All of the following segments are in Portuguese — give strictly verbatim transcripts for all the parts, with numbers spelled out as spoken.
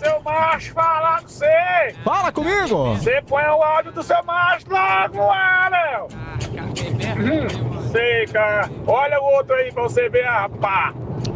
seu macho, falar com você! Fala comigo! Você põe o áudio do seu macho logo no ar, Léo! Hum, sei, cara. Olha o outro aí pra você ver, rapá!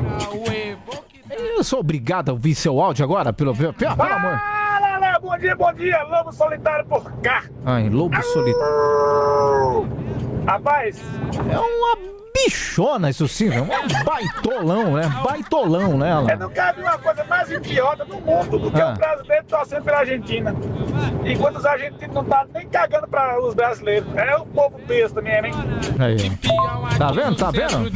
Eu sou obrigado a ouvir seu áudio agora, pelo, pelo, pelo amor. Fala, Léo! Bom dia, bom dia! Lobo solitário por cá! Ai, lobo solitário. Rapaz! É uma bichona, isso sim, é um baitolão, né? Baitolão, né? É, não cabe uma coisa mais idiota no mundo do que Ah. o brasileiro torcendo pela Argentina. Enquanto os argentinos não tá nem cagando pra os brasileiros. É o povo besta mesmo, hein? Aí. Tá vendo? Tá vendo?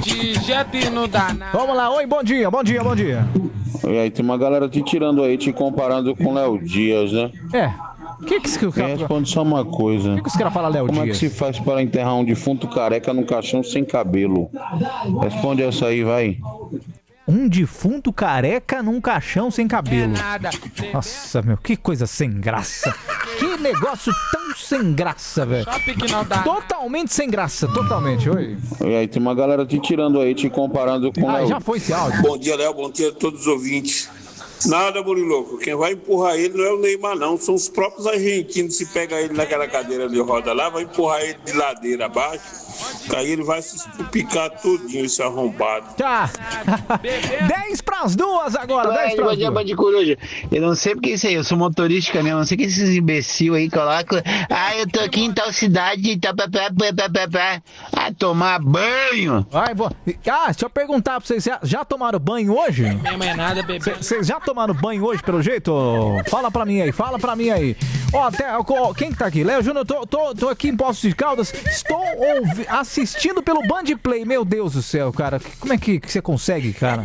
Vamos lá, oi, bom dia, bom dia, bom dia. E aí, tem uma galera te tirando aí, te comparando com o Léo Dias, né? É. O que que, que, Me responde só uma coisa. O que, que os caras falam, Léo Como Dias? é que se faz para enterrar um defunto careca num caixão sem cabelo? Responde essa aí, vai. Um defunto careca num caixão sem cabelo. Nossa, meu, que coisa sem graça. Que negócio tão sem graça, velho. Totalmente sem graça, totalmente. Oi. E aí, tem uma galera te tirando aí, te comparando com o Ah, Léo. já foi esse áudio. Bom dia, Léo. Bom dia a todos os ouvintes. Nada, Burilouco. Quem vai empurrar ele não é o Neymar, não. São os próprios argentinos. Se pega ele naquela cadeira de roda lá, vai empurrar ele de ladeira abaixo. Aí ele vai se estupicar tudinho, esse arrombado. Tá. dez pras duas agora, dez pras Bom dia, duas. Band Coruja. Eu não sei porque isso aí, eu sou motorista mesmo, não sei que esses imbecil aí colocam. Ah, eu tô aqui em tal cidade, tá, pá, pá, pá, pá, pá. Ah, tomar banho. Vai, vou. Ah, deixa eu perguntar pra vocês, já, já tomaram banho hoje? Não é nada, bebê. Vocês já tomaram banho hoje, pelo jeito? Fala pra mim aí, fala pra mim aí. Ó, até, ó, quem que tá aqui? Léo Júnior, tô, tô, tô aqui em Poços de Caldas, estou ouvi- assistindo pelo Band Play. Meu Deus do céu, cara, como é que, que você consegue, cara?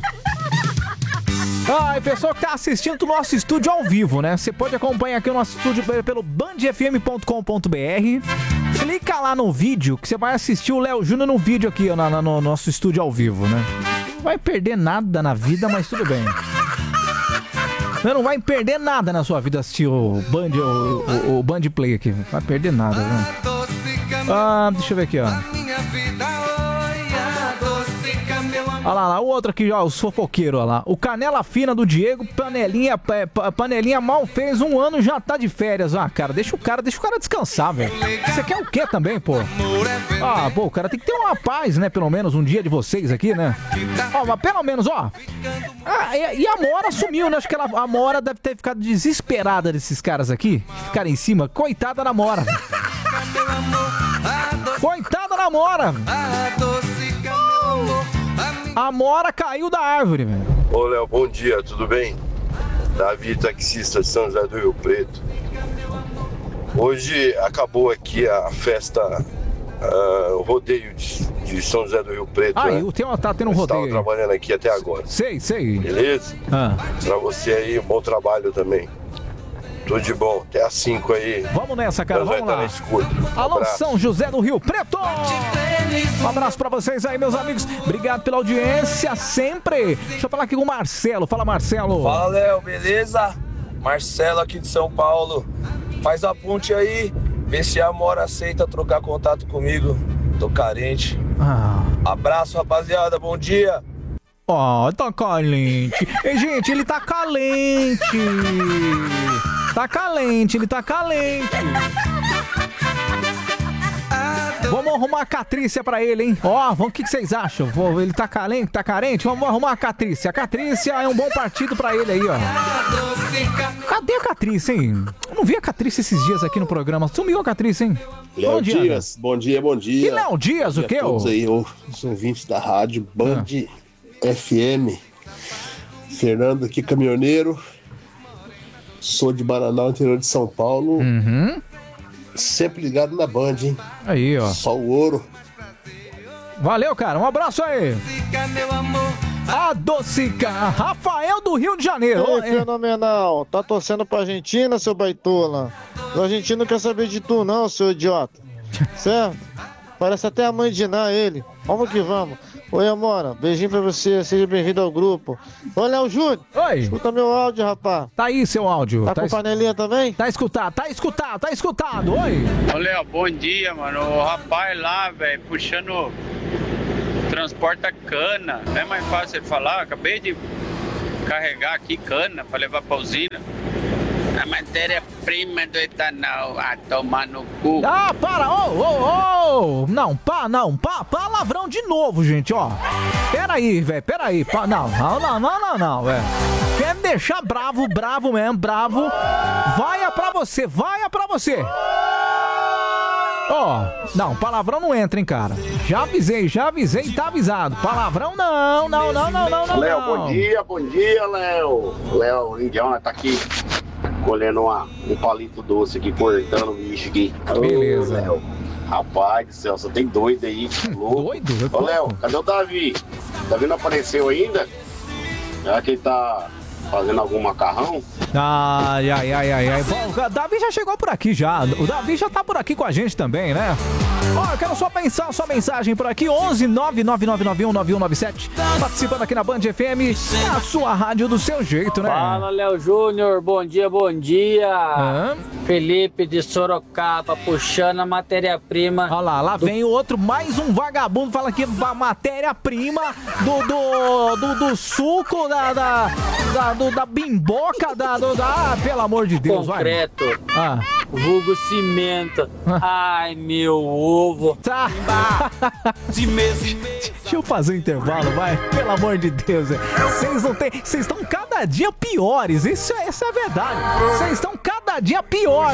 Ah, e pessoal que tá assistindo do nosso estúdio ao vivo, né? Você pode acompanhar aqui o nosso estúdio pelo band f m ponto com ponto b r. Clica lá no vídeo que você vai assistir o Léo Júnior no vídeo aqui, ó, na- na- no nosso estúdio ao vivo, né? Não vai perder nada na vida, mas tudo bem. Você não vai perder nada na sua vida assistir o Band, o, o, o Band Play aqui. Não vai perder nada, né? Ah, deixa eu ver aqui, ó. Olha lá, lá, o outro aqui, ó, os fofoqueiros, ó lá. O Canela Fina do Diego, panelinha, é, pa- panelinha mal fez um ano, já tá de férias. Ah, cara, deixa o cara, deixa o cara descansar, velho. Você quer o quê também, pô? Ah, pô, o cara tem que ter uma paz, né, pelo menos um dia de vocês aqui, né? Ó, mas pelo menos, ó. Ah, e, e a Mora sumiu, né? Acho que ela, a Mora deve ter ficado desesperada desses caras aqui, que ficaram em cima. Coitada da Mora. Coitada da Mora. A Mora caiu da árvore, velho. Ô Léo, bom dia, tudo bem? Davi, taxista de São José do Rio Preto. Hoje acabou aqui a festa, uh, o rodeio de, de São José do Rio Preto. Ah, né? eu tenho, tá tendo um Eu rodeio. estava trabalhando aqui até agora. Sei, sei. Beleza? Ah. Pra você aí, um bom trabalho também. Tudo de bom, até às cinco aí. Vamos nessa, cara, Deus vai vamos lá. estar na escuta. Um Alô, abraço. São José do Rio Preto! Um abraço pra vocês aí, meus amigos. Obrigado pela audiência, sempre. Deixa eu falar aqui com o Marcelo. Fala, Marcelo. Fala, Léo, beleza? Marcelo aqui de São Paulo. Faz a ponte aí, vê se a Mora aceita trocar contato comigo. Tô carente. Ah. Abraço, rapaziada, bom dia. Ó, tá calente. Ei, gente, ele tá calente. Tá calente, ele tá calente. Vamos arrumar a Catrícia pra ele, hein? Ó, vamos, o que que vocês acham? Vou- Ele tá calente, tá carente? Vamos arrumar a Catrícia. A Catrícia é um bom partido pra ele aí, ó. Cadê a Catrícia, hein? Eu não vi a Catrícia esses dias aqui no programa. Sumiu a Catrícia, hein? Léo Bom dia, Dias, bom dia, bom dia. E Léo Dias, Bom o dia quê, a todos ô? aí, ô, os ouvintes da rádio Band F M. Fernando aqui, caminhoneiro. Sou de Bananal, interior de São Paulo. Uhum. Sempre ligado na Band, hein? Aí, ó. Só o ouro. Valeu, cara. Um abraço aí. Adocica. Rafael do Rio de Janeiro. Ei, fenomenal. Tá torcendo pra Argentina, seu baitola? O argentino não quer saber de tu, não, seu idiota. Certo? Parece até a mãe de Ná, ele. Vamos que vamos. Oi, Amora. Beijinho pra você. Seja bem-vindo ao grupo. Ô, Léo Júnior. Oi. Escuta meu áudio, rapaz. Tá aí seu áudio. Tá, Tá com es- panelinha também? Tá escutado, tá escutado, tá escutado. Oi. Ô Léo, bom dia, mano. O rapaz lá, velho, puxando transporta cana. Não é mais fácil ele falar? Acabei de carregar aqui cana pra levar pra usina. A matéria-prima do etanol, a tomar no cu. Ah, para! Ô, ô, ô! Não, pá, não, pá, palavrão de novo, gente, ó. Peraí, velho, peraí. Pá, não, não, não, não, não, não, velho. Quer me deixar bravo, bravo mesmo, bravo. Vai pra você, vai pra você. Ó, oh, não, palavrão não entra, hein, cara. Já avisei, já avisei, tá avisado. Palavrão não, não, não, não, não, não. Léo, bom dia, bom dia, Léo. Léo, Indiana tá aqui colhendo uma, um palito doce aqui, cortando o bicho aqui. Beleza. Ô, Léo. Rapaz do céu, só tem doido aí, louco. Doido? Ô, Léo, cadê o Davi? Davi não apareceu ainda? Será que ele tá fazendo algum macarrão? Ai, ai, ai, ai, ai. Bom, o Davi já chegou por aqui já. O Davi já tá por aqui com a gente também, né? Ó, eu quero só pensar sua mensagem por aqui. onze nove nove nove nove um nove um nove sete. Participando aqui na Band F M. É a sua rádio do seu jeito, né? Fala, Léo Júnior. Bom dia, bom dia. Hã? Felipe de Sorocaba puxando a matéria-prima. Olha lá, lá do... vem o outro, mais um vagabundo. Fala aqui a matéria-prima do, do, do, do suco, da, da, da, do, da bimboca, da, do, da... Ah, pelo amor de Deus, concreto. Vai. Ah. Vulgo cimento. Ai, meu ovo. Tá. Deixa eu fazer um intervalo, vai. Pelo amor de Deus. Vocês não tem. Vocês estão cada dia piores. Isso é, isso é verdade. Vocês estão cada dia pior.